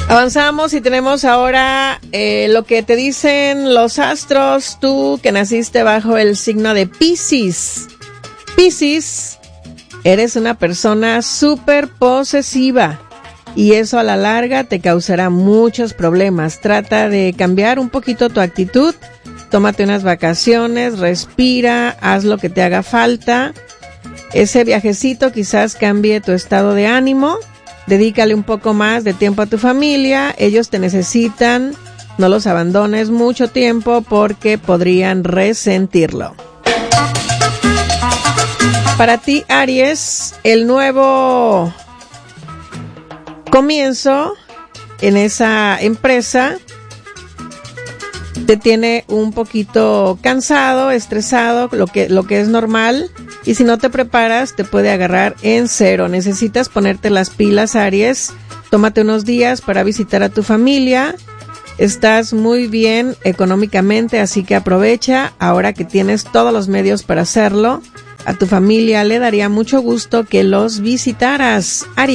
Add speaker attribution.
Speaker 1: Avanzamos y tenemos ahora lo que te dicen los astros, tú que naciste bajo el signo de Piscis. Piscis, eres una persona súper posesiva y eso a la larga te causará muchos problemas. Trata de cambiar un poquito tu actitud, tómate unas vacaciones, respira, haz lo que te haga falta. Ese viajecito quizás cambie tu estado de ánimo. Dedícale un poco más de tiempo a tu familia, ellos te necesitan, no los abandones mucho tiempo porque podrían resentirlo. Para ti, Aries, el nuevo comienzo en esa empresa te tiene un poquito cansado, estresado, lo que es normal. Y si no te preparas, te puede agarrar en cero. Necesitas ponerte las pilas, Aries. Tómate unos días para visitar a tu familia. Estás muy bien económicamente, así que aprovecha ahora que tienes todos los medios para hacerlo. A tu familia le daría mucho gusto que los visitaras, Aries.